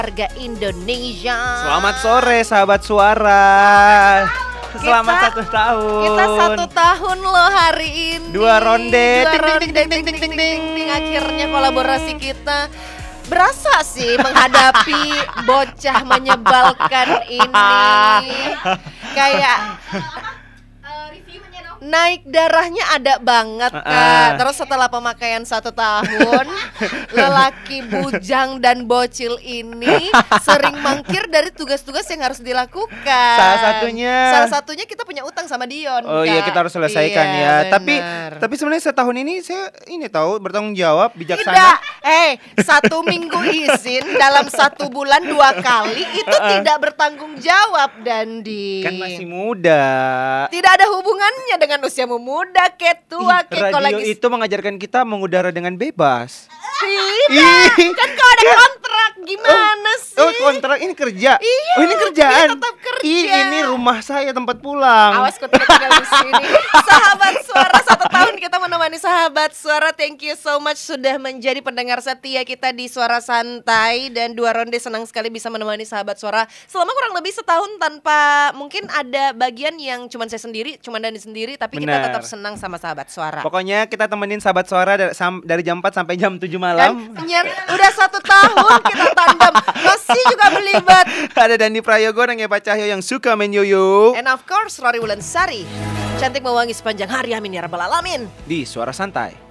Warga Indonesia. Selamat sore sahabat suara. Selamat 1 tahun. Kita 1 tahun loh hari ini. 2 ronde. Ting. Akhirnya kolaborasi kita berasa sih menghadapi bocah menyebalkan ini. Kayak naik darahnya ada banget Kak. Terus setelah pemakaian 1 tahun, lelaki bujang dan bocil ini sering mangkir dari tugas-tugas yang harus dilakukan. Salah satunya kita punya utang sama Dion. Oh Kak. iya, kita harus selesaikan Iya, ya. benar. Tapi sebenarnya setahun ini saya tahu bertanggung jawab, bijaksana. Tidak, 1 minggu izin dalam 1 bulan 2 kali itu tidak bertanggung jawab, Dandi. Kan masih muda. Tidak ada hubungannya dengan usiamu muda, tua, Radio lagi. itu mengajarkan kita mengudara dengan bebas. Tidak, kan kau ada kontrak, gimana sih? Oh, kontrak ini kerja. Iya, ini kerjaan. dia tetap kerja. Ini rumah saya, tempat pulang. Awas kau tidak tinggal di sini. Sahabat suara, 1 tahun kita menemani sahabat suara. Thank you so much sudah menjadi pendengar setia kita di Suara Santai. Dan 2 ronde senang sekali bisa menemani sahabat suara selama kurang lebih setahun tanpa mungkin ada bagian yang cuma saya sendiri, cuma Dani sendiri, tapi kita Benar. tetap senang sama sahabat suara. Pokoknya kita temenin sahabat suara dari jam 4 sampai jam 7 malam. Kan udah 1 tahun kita tandem, masih juga berlibat. Ada Dandi Prayogo dan Eva Cahyo yang suka main yoyo. And of course Rory Wulansari, cantik mewangi sepanjang hari, amin ya rabbal alamin. Di Suara Santai.